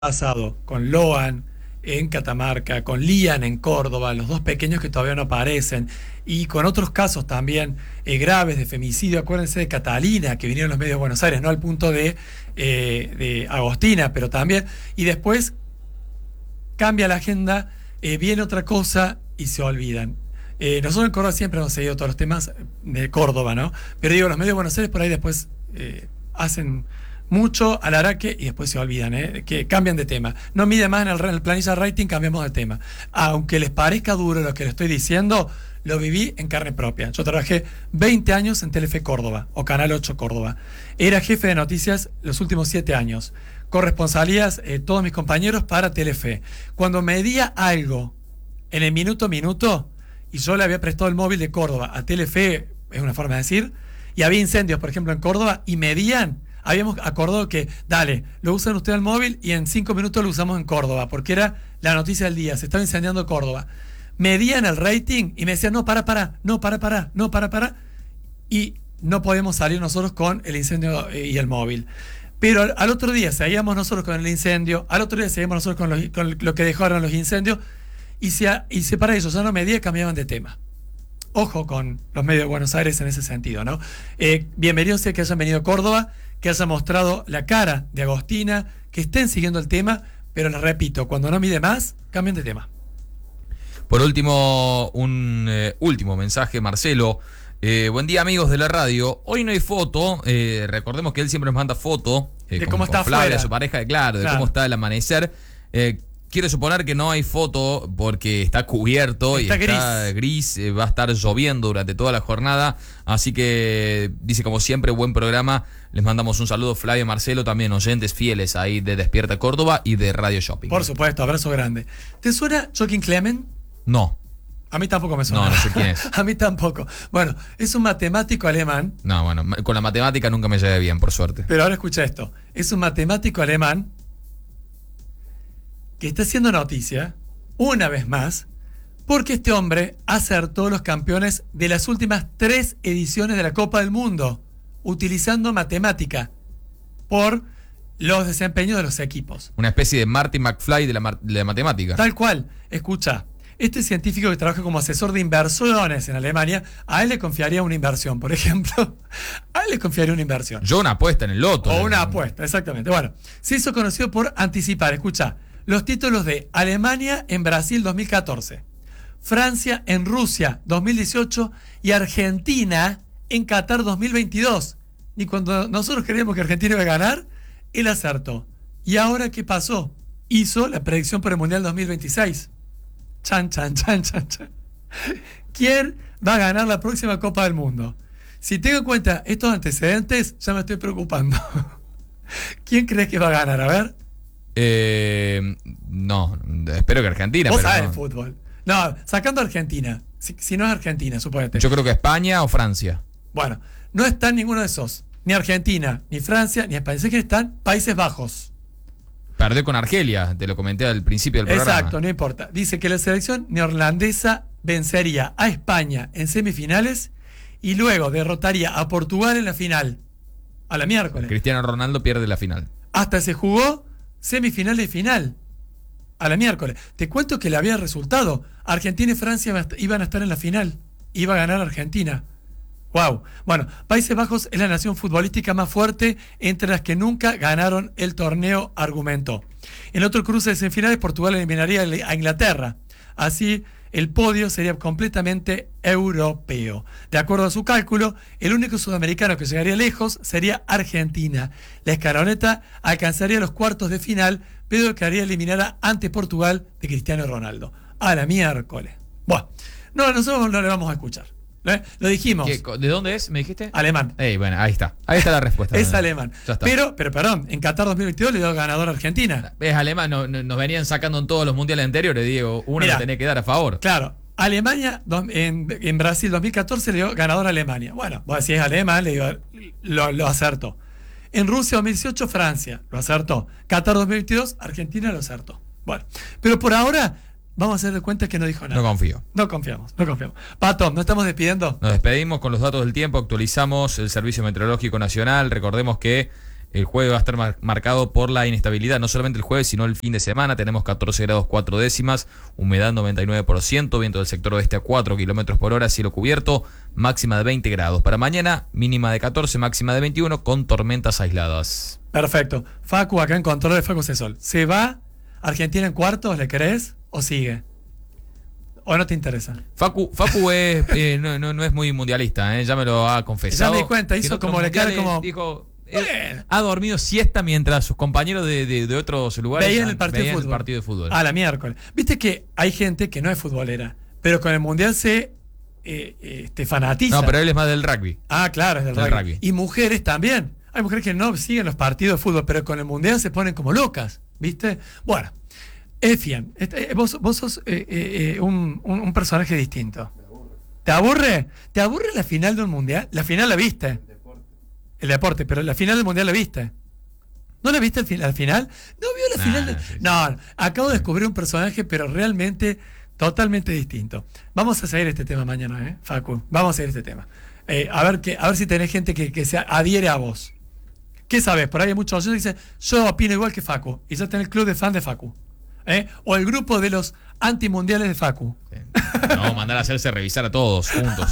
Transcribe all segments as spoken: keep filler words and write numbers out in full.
pasado con Loan en Catamarca, con Lian en Córdoba, los dos pequeños que todavía no aparecen, y con otros casos también eh, graves de femicidio. Acuérdense de Catalina, que vinieron los medios de Buenos Aires, no al punto de, eh, de Agostina, pero también, y después cambia la agenda, eh, viene otra cosa y se olvidan. Eh, nosotros en Córdoba siempre hemos seguido todos los temas de Córdoba, ¿no? Pero digo, los medios de Buenos Aires por ahí después eh, hacen mucho al araque y después se olvidan, ¿eh? Que cambian de tema. No mide más en el, en el planilla rating, cambiamos de tema. Aunque les parezca duro lo que les estoy diciendo, lo viví en carne propia. Yo trabajé veinte años en Telefe Córdoba o Canal ocho Córdoba. Era jefe de noticias los últimos siete años. Corresponsalías eh, todos mis compañeros para Telefe. Cuando medía algo en el minuto a minuto, y yo le había prestado el móvil de Córdoba a Telefe, es una forma de decir, y había incendios, por ejemplo, en Córdoba, y medían. Habíamos acordado que, dale, lo usan ustedes el móvil y en cinco minutos lo usamos en Córdoba, porque era la noticia del día, se estaba incendiando Córdoba. Medían el rating y me decían, no, para, para, no, para, para, no, para, para. Y no podíamos salir nosotros con el incendio y el móvil. Pero al, al otro día seguíamos nosotros con el incendio, al otro día seguíamos nosotros con, los, con lo que dejaron los incendios, y si, y si para ellos ya no medía, cambiaban de tema. Ojo con los medios de Buenos Aires en ese sentido, ¿no? Eh, bienvenidos sea que hayan venido a Córdoba, que haya mostrado la cara de Agostina, que estén siguiendo el tema, pero les repito, cuando no mide más, cambien de tema. Por último, un eh, último mensaje, Marcelo. Eh, buen día, amigos de la radio. Hoy no hay foto, eh, recordemos que él siempre nos manda foto eh, de con, cómo con está Flavia, afuera. su pareja, claro, de Claro. cómo está el amanecer. Eh, quiero suponer que no hay foto porque está cubierto Está y está gris, eh, va a estar lloviendo durante toda la jornada, así que dice como siempre, buen programa. Les mandamos un saludo, Flavia, Marcelo, también oyentes fieles ahí de Despierta Córdoba y de Radio Shopping. Por supuesto, abrazo grande. ¿Te suena Joaquín Clement? No, A mí tampoco me suena. no, no sé quién es. A mí tampoco. Bueno, es un matemático alemán, No, bueno, con la matemática nunca me llevé bien, por suerte. pero ahora escucha esto. Es un matemático alemán que está haciendo noticia, una vez más, porque este hombre acertó los campeones de las últimas tres ediciones de la Copa del Mundo, utilizando matemática por los desempeños de los equipos. Una especie de Marty McFly de la, mar- de la matemática. Tal cual. Escucha, este científico que trabaja como asesor de inversiones en Alemania, a él le confiaría una inversión, por ejemplo. A él le confiaría una inversión. Yo una apuesta en el loto. O una apuesta, exactamente. Bueno, se hizo conocido por anticipar, escucha, los títulos de Alemania en Brasil dos mil catorce, Francia en Rusia dos mil dieciocho y Argentina en Qatar dos mil veintidós. Y cuando nosotros creíamos que Argentina iba a ganar, él acertó. ¿Y ahora qué pasó? Hizo la predicción por el Mundial dos mil veintiséis. Chan, chan, chan, chan, chan. ¿Quién va a ganar la próxima Copa del Mundo? Si tengo en cuenta estos antecedentes, ya me estoy preocupando. ¿Quién crees que va a ganar? A ver. Eh, no, espero que Argentina. Vos pero sabés no. fútbol. No, sacando a Argentina. Si, si no es Argentina, suponete. Yo creo que España o Francia. Bueno, no están ninguno de esos. Ni Argentina, ni Francia, ni España. Sé que están Países Bajos. Perdió con Argelia, te lo comenté al principio del programa. Exacto, no importa. Dice que la selección neerlandesa vencería a España en semifinales y luego derrotaría a Portugal en la final. A la miércoles. Cristiano Ronaldo pierde la final. Hasta se jugó semifinal y final. A la miércoles. Te cuento que le había resultado. Argentina y Francia iban a estar en la final. Iba a ganar Argentina. Wow. Bueno, Países Bajos es la nación futbolística más fuerte entre las que nunca ganaron el torneo, argumentó. En otro cruce de semifinales, Portugal eliminaría a Inglaterra. Así, el podio sería completamente europeo. De acuerdo a su cálculo, el único sudamericano que llegaría lejos sería Argentina. La escaloneta alcanzaría los cuartos de final, pero quedaría eliminada ante Portugal de Cristiano Ronaldo. A la miércoles. Bueno, no, nosotros no le vamos a escuchar. ¿Eh? Lo dijimos. ¿Qué, ¿De dónde es? ¿Me dijiste? Alemán. Ey, bueno, ahí está. Ahí está la respuesta. Es alemán. Ya está. Pero, pero perdón, en Qatar dos mil veintidós le dio ganador a Argentina. Es alemán, no, no- nos venían sacando en todos los mundiales anteriores, Diego. Uno Mirá. le tenía que dar a favor. Claro, Alemania dos- en, en Brasil dos mil catorce le dio ganador a Alemania. Bueno, vos decís alemán, le dio, lo, lo acertó. En Rusia dos mil dieciocho, Francia, lo acertó. Qatar dos mil veintidós, Argentina lo acertó. Bueno, pero por ahora vamos a hacer de cuenta que no dijo nada. No confío. No confiamos, no confiamos. Pato, ¿nos estamos despidiendo? Nos despedimos con los datos del tiempo, actualizamos el Servicio Meteorológico Nacional. Recordemos que El jueves va a estar mar- marcado por la inestabilidad, no solamente el jueves, sino el fin de semana. Tenemos catorce grados cuatro décimas, humedad noventa y nueve por ciento, viento del sector oeste a cuatro kilómetros por hora, cielo cubierto, máxima de veinte grados. Para mañana, mínima de catorce, máxima de veintiuno, con tormentas aisladas. Perfecto. Facu, acá en control de Facu Cesol. ¿Se va Argentina en cuartos, le crees? ¿O sigue? ¿O no te interesa? Facu, Facu es, eh, no, no, no es muy mundialista, eh, ya me lo ha confesado. Ya me di cuenta, hizo En otros como le cara mundiales como... Dijo, Bueno. él ha dormido siesta mientras sus compañeros de, de, de otros lugares Veían el partido de veían fútbol. el partido de fútbol. A la miércoles. Viste que hay gente que no es futbolera, pero con el mundial se eh, eh, este, fanatiza. No, pero él es más del rugby. Ah, claro, es del, Del rugby. rugby. Y mujeres también. Hay mujeres que no siguen los partidos de fútbol, pero con el mundial se ponen como locas, ¿viste? Bueno, Efian, este, vos, vos sos eh, eh, un, un, un personaje distinto. ¿Te aburre? ¿Te aburre la final de un mundial? La final la viste. El deporte, pero la final del mundial la viste. ¿No la viste al fin, al final? ¿No vio la Nah, final? De... sí, sí. No, no, acabo de descubrir un personaje, pero realmente totalmente distinto. Vamos a seguir este tema mañana, ¿eh, Facu? Vamos a seguir este tema. Eh, a, ver que, a ver si tenés gente que, que se adhiere a vos. ¿Qué sabes? Por ahí hay muchos que dicen, yo opino igual que Facu. Y ya tenés el club de fan de Facu. ¿Eh? O el grupo de los antimundiales de Facu. Sí. No, mandar a hacerse revisar a todos juntos.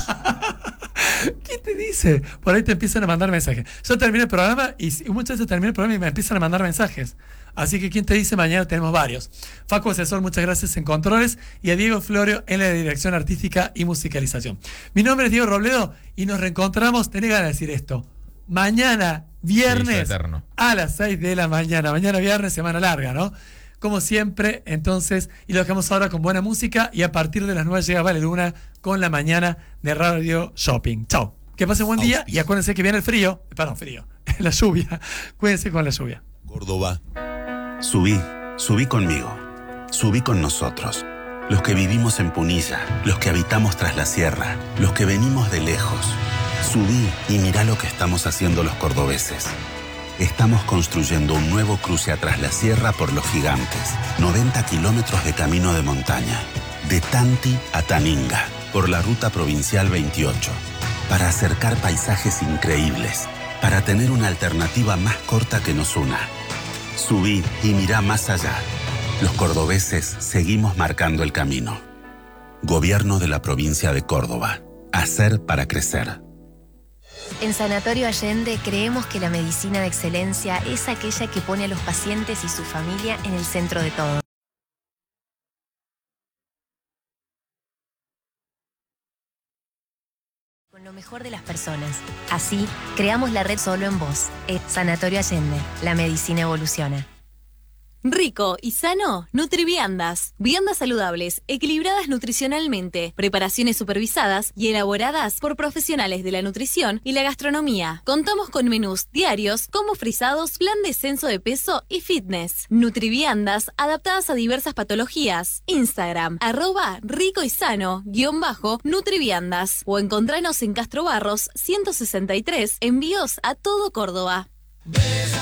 ¿Qué te dice? Por ahí te empiezan a mandar mensajes. Yo terminé el programa y muchas veces termino el programa y me empiezan a mandar mensajes. Así que ¿quién te dice? Mañana tenemos varios. Facu Asesor, muchas gracias en controles, y a Diego Florio en la dirección artística y musicalización. Mi nombre es Diego Robledo y nos reencontramos, tenés ganas de decir esto, mañana viernes Sí, eterno. a las seis de la mañana. Mañana viernes, semana larga, ¿no? Como siempre, entonces, y lo dejamos ahora con buena música, y a partir de las nueve llega Vale Luna con la mañana de Radio Shopping. Chao. Que pasen buen día y acuérdense que viene el frío, perdón, frío, la lluvia. Cuídense con la lluvia. Córdoba. Subí, subí conmigo. Subí con nosotros. Los que vivimos en Punilla, los que habitamos tras la sierra, los que venimos de lejos. Subí y mirá lo que estamos haciendo los cordobeses. Estamos construyendo un nuevo cruce atrás la sierra por los gigantes. noventa kilómetros de camino de montaña. De Tanti a Taninga, por la ruta provincial veintiocho. Para acercar paisajes increíbles. Para tener una alternativa más corta que nos una. Subí y mirá más allá. Los cordobeses seguimos marcando el camino. Gobierno de la provincia de Córdoba. Hacer para crecer. En Sanatorio Allende creemos que la medicina de excelencia es aquella que pone a los pacientes y su familia en el centro de todo. Con lo mejor de las personas. Así, creamos la red Solo en Vos. Es Sanatorio Allende. La medicina evoluciona. Rico y sano, Nutriviandas. Viandas saludables, equilibradas nutricionalmente, preparaciones supervisadas y elaboradas por profesionales de la nutrición y la gastronomía. Contamos con menús diarios como frisados, plan descenso de peso y fitness. Nutriviandas adaptadas a diversas patologías. Instagram, arroba rico y sano, guión bajo, Nutriviandas. O encontranos en Castro Barros ciento sesenta y tres, envíos a todo Córdoba.